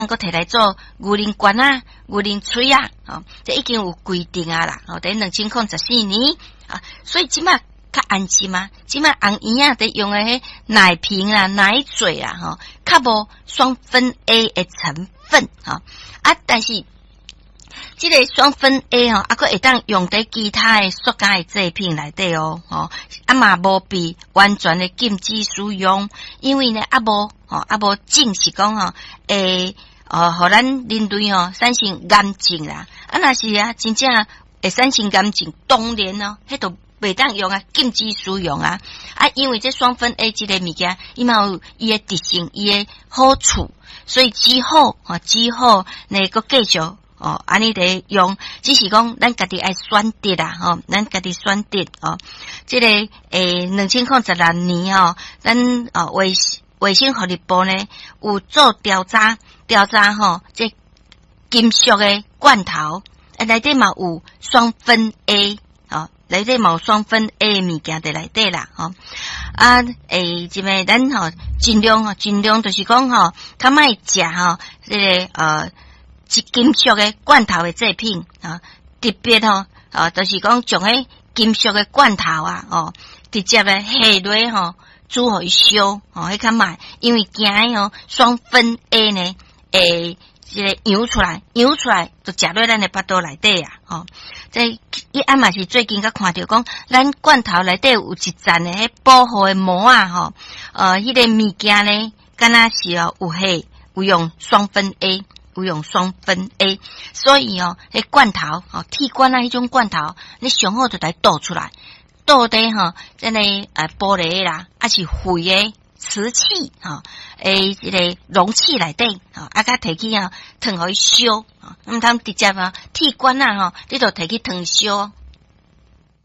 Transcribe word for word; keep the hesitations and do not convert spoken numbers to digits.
个摕来做牛奶罐啊、牛奶嘴啊，哦，这已经有规定啊啦，哦，在两千零十四年啊，所以即马较安心嘛，即马红圆啊，得用的迄奶瓶啊、奶嘴啊，吼，较无双酚 A 的成分啊，啊，但是这个双酚 A 吼，啊，佫会当用在其他的塑胶的制品内底哦，吼，啊嘛无被完全的禁止使用，因为呢，啊无，吼，啊无证是讲吼，诶。哦，互咱人类哦产生癌症啦，啊若是啊，真正会产生癌症，当然哦，迄都袂当用啊，禁止使用啊，啊，因为这双酚 A 这个物件，伊嘛有伊的特性，伊的好处，所以之后哦，之后那个继续哦，安尼得用，只是讲咱家己爱选择啦，吼、哦，咱家己选择哦，这个诶，两千零十六年哦，咱哦卫卫生福利部呢有做调查。调查吼，这金属的罐头，啊，内底嘛有双酚 A， 哦，内底嘛有双酚 A 物件在内底啦，吼、哦，啊，诶，即个咱吼尽量吼，尽量就是讲吼，较莫食吼，这个呃，金属的罐头的制品啊，特别吼，啊，就是讲将迄金属的罐头啊，哦，直接咧下落吼，煮互伊烧，哦，迄较莫，因为惊迄吼双酚 A 呢。诶，这个扬出来，扬出来就食落咱的腹肚内底啊！吼、哦，这伊啊嘛是最近甲看到讲，咱罐头内底有一层的迄保护的膜啊！吼、哦，呃，迄、那个物件呢，敢若是哦有迄有用双酚 A， 有用双酚 A， 所以哦，迄罐头哦，铁罐啊，迄种罐头，你上好就来倒出来，倒底吼，这个呃玻璃啦，还是灰的。瓷器哈，诶，这个容器内底哈，啊，甲摕去啊，烫互伊烧啊，咁他们直接啊，铁罐啊吼，你就摕去烫烧